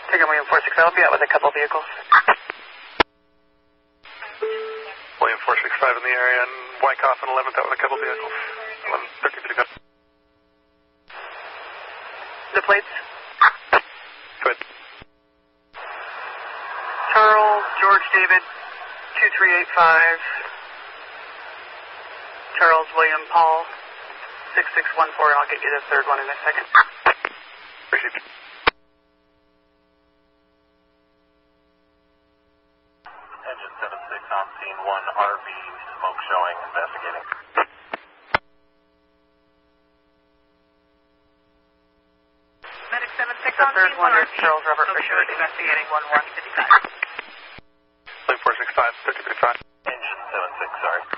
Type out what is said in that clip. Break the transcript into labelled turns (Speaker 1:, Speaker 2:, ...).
Speaker 1: Tiger William 46, I'll be out with a couple vehicles.
Speaker 2: William 465 in the area, and Wyckoff and 11th out with a couple vehicles. 11:30 to go.
Speaker 1: The plates?
Speaker 2: Good.
Speaker 1: Charles, George David, 2385. Charles William Paul, 6614, and I'll get you the third one in a second.
Speaker 2: Appreciate you.
Speaker 3: Engine 76 on scene, 1 RV, smoke showing, investigating.
Speaker 4: Medic 76
Speaker 1: The
Speaker 4: on
Speaker 1: third
Speaker 4: scene,
Speaker 1: one
Speaker 4: 1
Speaker 1: is
Speaker 4: RV,
Speaker 1: Charles Robert
Speaker 4: smoke
Speaker 1: Fisher,
Speaker 4: showing, investigating 1155.
Speaker 2: William 465, 5035.
Speaker 3: Engine 76, sorry.